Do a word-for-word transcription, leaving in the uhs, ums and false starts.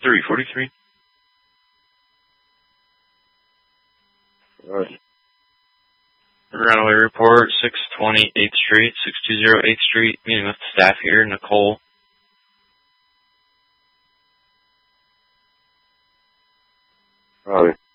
three forty-three. Alright. Runaway report, six twenty eighth Street, six two zero eighth Street, meeting with the staff here, Nicole. Alright.